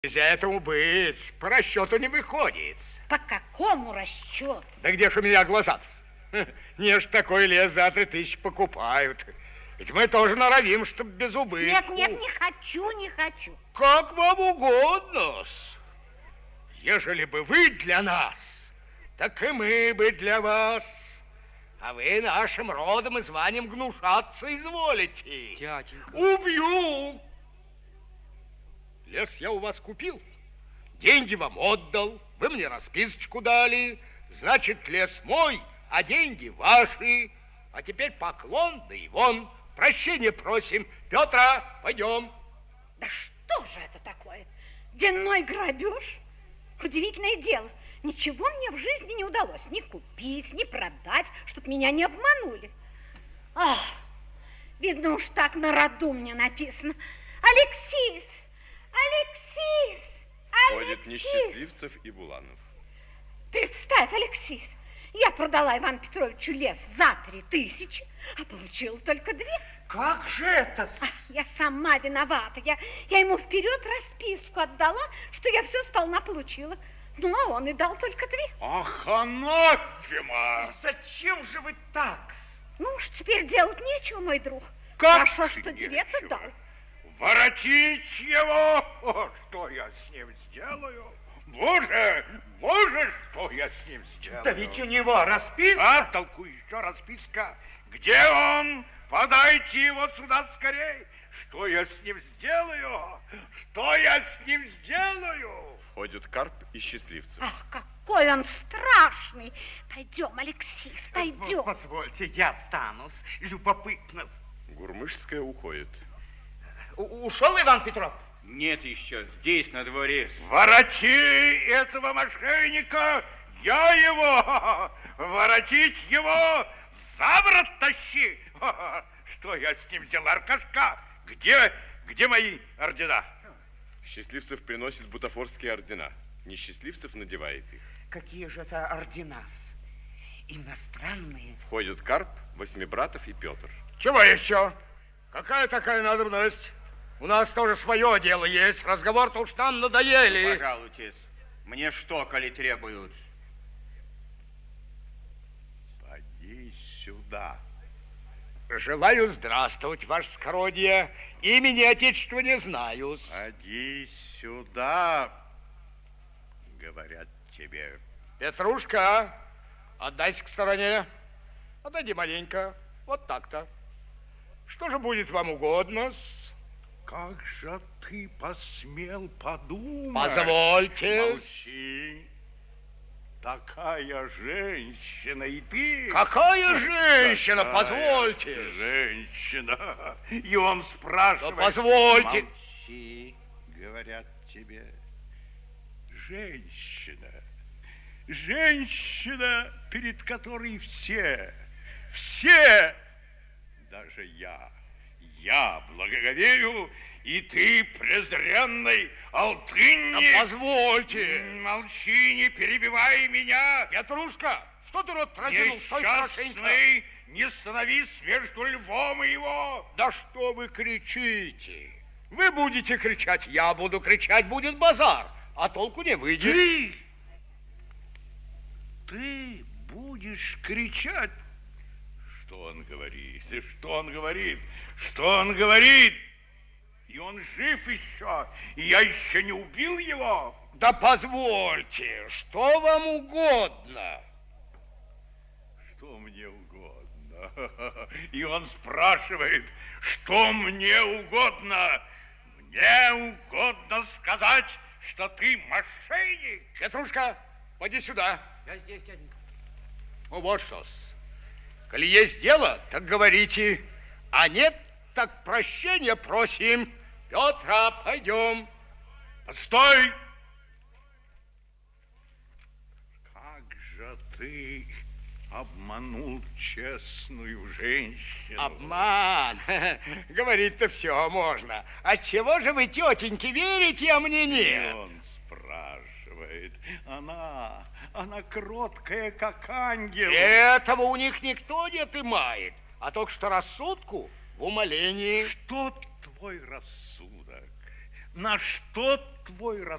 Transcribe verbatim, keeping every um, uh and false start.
Нельзя этому быть. По расчету не выходит. По какому расчету? Да где ж у меня глаза-то? Не ж такой лес за три тысячи покупают. Ведь мы тоже норовим, чтоб без убытку. Нет, нет, не хочу, не хочу. Как вам угодно. Ежели бы вы для нас, так и мы бы для вас. А вы нашим родом и званием гнушаться изволите. Дяденька. Убью. Лес я у вас купил, деньги вам отдал, вы мне расписочку дали. Значит, лес мой, а деньги ваши. А теперь поклон, да и вон. Прощения просим. Петра, пойдем. Да что же это такое? Денной грабеж? Удивительное дело. Ничего мне в жизни не удалось. Ни купить, ни продать, чтоб меня не обманули. Ах, видно уж так на роду мне написано. Алексис! Алексис! Ходят Несчастливцев и Буланов. Представь, Алексис, я продала Ивану Петровичу лес за три тысячи, а получила только две. Как же это? А, я сама виновата. Я, я ему вперед расписку отдала, что я все сполна получила. Ну, а он и дал только две. Ах, анафема! Зачем же вы так? Ну уж теперь делать нечего, мой друг. Как Хорошо, что нечего? две-то дал. Воротить его! О, что я с ним сделаю? Боже, боже, что я с ним сделаю? Да ведь у него расписка. А, толку еще расписка. Где он? Подайте его сюда скорей. Что я с ним сделаю? Что я с ним сделаю? Входят Карп и Счастливцев. Ах, какой он страшный. Пойдем, Алексис, пойдем. Позвольте, я останусь. Любопытно. Гурмышская уходит. У- ушел Иван Петров? Нет еще, здесь, на дворе. Вороти этого мошенника, я его. Воротить его, за ворот тащи. Что я с ним сделал, Аркашка? Где, где мои ордена? Счастливцев приносит бутафорские ордена. Несчастливцев надевает их. Какие же это ордена? Иностранные. Входят Карп, Восьмибратов и Петр. Чего еще? Какая такая надобность? У нас тоже свое дело есть. Разговор-то уж нам надоели. Пожалуйте, мне что, коли требуют? Поди сюда. Желаю здравствовать, ваше скородие. Имени Отечества не знаю. Поди сюда, говорят тебе. Петрушка, отдайся к стороне. Отойди маленько. Вот так-то. Что же будет вам угодно? Как же ты посмел подумать? Позвольте. Молчи. Такая женщина, и ты... Какая женщина? Такая Позвольте. Женщина. И он спрашивает... Да позвольте. Молчи, говорят тебе. Женщина. Женщина, перед которой все, все, даже я, я благоговею, и ты, презренный Алтынник... Да позвольте. Молчи, не перебивай меня. Петрушка, что ты рот разинул? Стой хорошенько. Несчастный, не становись между львом и его. Да что вы кричите? Вы будете кричать, я буду кричать, будет базар, а толку не выйдет. Ты, ты будешь кричать. Что он говорит? И что он говорит? Что он говорит? И он жив еще, и я еще не убил его. Да позвольте, что вам угодно? Что мне угодно? И он спрашивает, что мне угодно? Мне угодно сказать, что ты мошенник. Петрушка, поди сюда. Я здесь, дяденька. Ну вот что-с. Коли есть дело, так говорите. А нет, так прощения просим. Петра, пойдем. Постой! Как же ты обманул честную женщину? Обман. Говорить-то все можно. Отчего же вы, тетеньки, верите, а мне И нет? он спрашивает. Она, она кроткая, как ангел. Этого у них никто не отымает, а только что рассудку в умолении. Что твой рассудок? На что твой